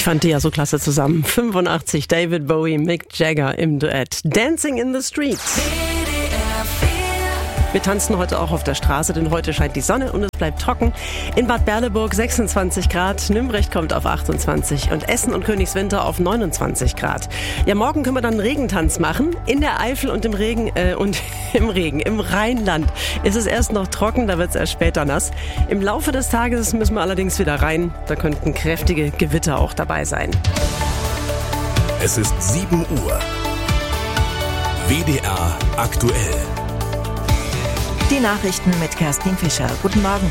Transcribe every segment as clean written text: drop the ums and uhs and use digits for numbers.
fand die ja so klasse zusammen. 85, David Bowie, Mick Jagger im Duett. Dancing in the Streets. Wir tanzen heute auch auf der Straße, denn heute scheint die Sonne und es bleibt trocken. In Bad Berleburg 26 Grad, Nümbrecht kommt auf 28 und Essen und Königswinter auf 29 Grad. Ja, morgen können wir dann einen Regentanz machen. In der Eifel und im Regen. Im Rheinland ist es erst noch trocken, da wird es erst später nass. Im Laufe des Tages müssen wir allerdings wieder rein. Da könnten kräftige Gewitter auch dabei sein. Es ist 7 Uhr. WDR aktuell. Die Nachrichten mit Kerstin Fischer. Guten Morgen.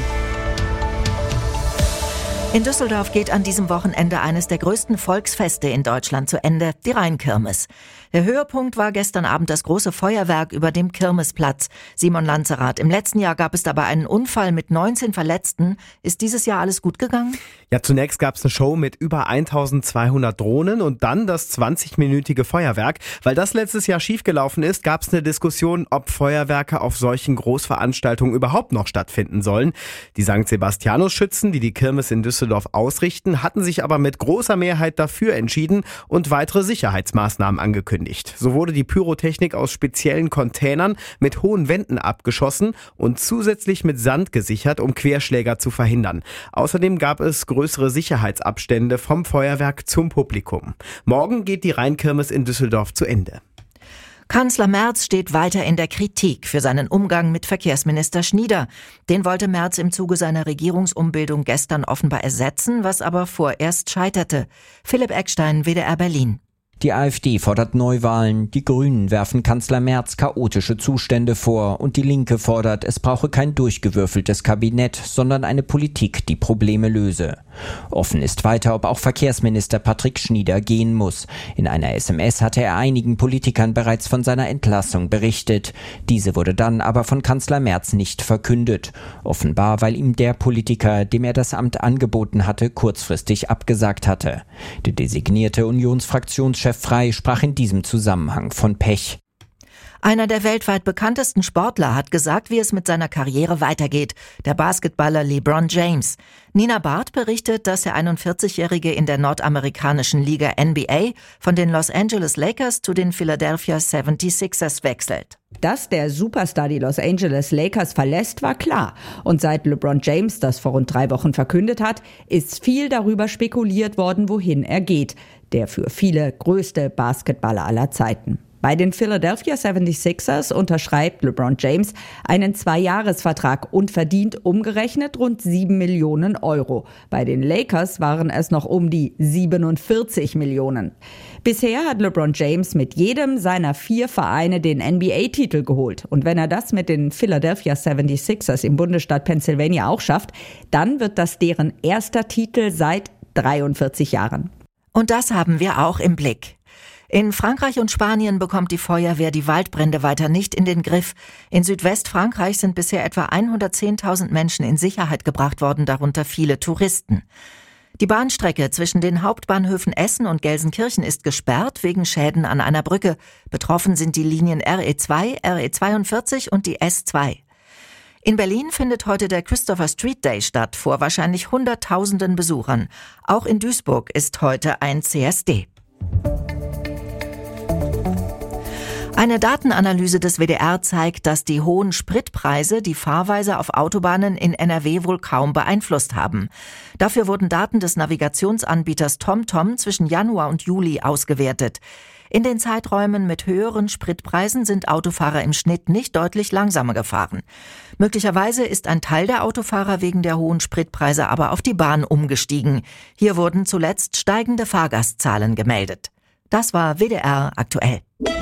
In Düsseldorf geht an diesem Wochenende eines der größten Volksfeste in Deutschland zu Ende, die Rheinkirmes. Der Höhepunkt war gestern Abend das große Feuerwerk über dem Kirmesplatz. Simon Lanzerath, im letzten Jahr gab es dabei einen Unfall mit 19 Verletzten. Ist dieses Jahr alles gut gegangen? Ja, zunächst gab es eine Show mit über 1200 Drohnen und dann das 20-minütige Feuerwerk. Weil das letztes Jahr schiefgelaufen ist, gab es eine Diskussion, ob Feuerwerke auf solchen Großveranstaltungen überhaupt noch stattfinden sollen. Die St. Sebastianus-Schützen, die die Kirmes in Düsseldorf ausrichten, hatten sich aber mit großer Mehrheit dafür entschieden und weitere Sicherheitsmaßnahmen angekündigt. So wurde die Pyrotechnik aus speziellen Containern mit hohen Wänden abgeschossen und zusätzlich mit Sand gesichert, um Querschläger zu verhindern. Außerdem gab es größere Sicherheitsabstände vom Feuerwerk zum Publikum. Morgen geht die Rheinkirmes in Düsseldorf zu Ende. Kanzler Merz steht weiter in der Kritik für seinen Umgang mit Verkehrsminister Schnieder. Den wollte Merz im Zuge seiner Regierungsumbildung gestern offenbar ersetzen, was aber vorerst scheiterte. Philipp Eckstein, WDR Berlin. Die AfD fordert Neuwahlen, die Grünen werfen Kanzler Merz chaotische Zustände vor und die Linke fordert, es brauche kein durchgewürfeltes Kabinett, sondern eine Politik, die Probleme löse. Offen ist weiter, ob auch Verkehrsminister Patrick Schnieder gehen muss. In einer SMS hatte er einigen Politikern bereits von seiner Entlassung berichtet. Diese wurde dann aber von Kanzler Merz nicht verkündet. Offenbar, weil ihm der Politiker, dem er das Amt angeboten hatte, kurzfristig abgesagt hatte. Der designierte Unionsfraktionschef Frey sprach in diesem Zusammenhang von Pech. Einer der weltweit bekanntesten Sportler hat gesagt, wie es mit seiner Karriere weitergeht, der Basketballer LeBron James. Nina Barth berichtet, dass der 41-Jährige in der nordamerikanischen Liga NBA von den Los Angeles Lakers zu den Philadelphia 76ers wechselt. Dass der Superstar die Los Angeles Lakers verlässt, war klar. Und seit LeBron James das vor rund 3 Wochen verkündet hat, ist viel darüber spekuliert worden, wohin er geht. Der für viele größte Basketballer aller Zeiten. Bei den Philadelphia 76ers unterschreibt LeBron James einen 2-Jahres-Vertrag und verdient umgerechnet rund 7 Millionen Euro. Bei den Lakers waren es noch um die 47 Millionen. Bisher hat LeBron James mit jedem seiner 4 Vereine den NBA-Titel geholt. Und wenn er das mit den Philadelphia 76ers im Bundesstaat Pennsylvania auch schafft, dann wird das deren erster Titel seit 43 Jahren. Und das haben wir auch im Blick. In Frankreich und Spanien bekommt die Feuerwehr die Waldbrände weiter nicht in den Griff. In Südwestfrankreich sind bisher etwa 110.000 Menschen in Sicherheit gebracht worden, darunter viele Touristen. Die Bahnstrecke zwischen den Hauptbahnhöfen Essen und Gelsenkirchen ist gesperrt wegen Schäden an einer Brücke. Betroffen sind die Linien RE2, RE42 und die S2. In Berlin findet heute der Christopher Street Day statt, vor wahrscheinlich Hunderttausenden Besuchern. Auch in Duisburg ist heute ein CSD. Eine Datenanalyse des WDR zeigt, dass die hohen Spritpreise die Fahrweise auf Autobahnen in NRW wohl kaum beeinflusst haben. Dafür wurden Daten des Navigationsanbieters TomTom zwischen Januar und Juli ausgewertet. In den Zeiträumen mit höheren Spritpreisen sind Autofahrer im Schnitt nicht deutlich langsamer gefahren. Möglicherweise ist ein Teil der Autofahrer wegen der hohen Spritpreise aber auf die Bahn umgestiegen. Hier wurden zuletzt steigende Fahrgastzahlen gemeldet. Das war WDR aktuell.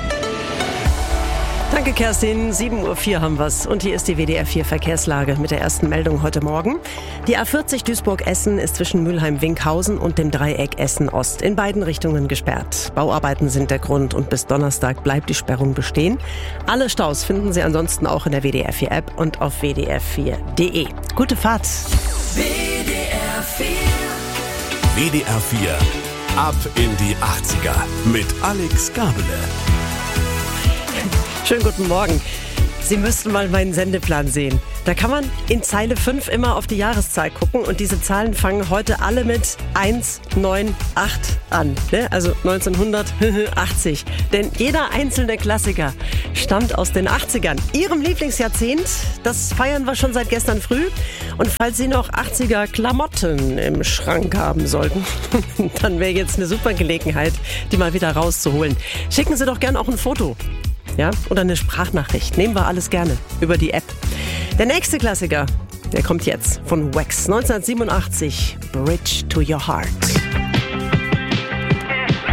Danke, Kerstin. 7.04 Uhr haben wir's. Und hier ist die WDR 4 Verkehrslage mit der ersten Meldung heute Morgen. Die A40 Duisburg-Essen ist zwischen Mülheim-Winkhausen und dem Dreieck Essen-Ost in beiden Richtungen gesperrt. Bauarbeiten sind der Grund und bis Donnerstag bleibt die Sperrung bestehen. Alle Staus finden Sie ansonsten auch in der WDR 4 App und auf wdr4.de. Gute Fahrt. WDR 4. WDR 4. Ab in die 80er mit Alex Gabele. Schönen guten Morgen. Sie müssten mal meinen Sendeplan sehen. Da kann man in Zeile 5 immer auf die Jahreszahl gucken und diese Zahlen fangen heute alle mit 198 an, ne? Also 1980. Denn jeder einzelne Klassiker stammt aus den 80ern. Ihrem Lieblingsjahrzehnt, das feiern wir schon seit gestern früh. Und falls Sie noch 80er Klamotten im Schrank haben sollten, dann wäre jetzt eine super Gelegenheit, die mal wieder rauszuholen. Schicken Sie doch gerne auch ein Foto. Ja, oder eine Sprachnachricht. Nehmen wir alles gerne über die App. Der nächste Klassiker, der kommt jetzt von Wax. 1987, Bridge to Your Heart.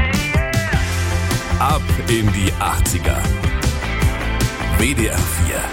Ab in die 80er. WDR 4.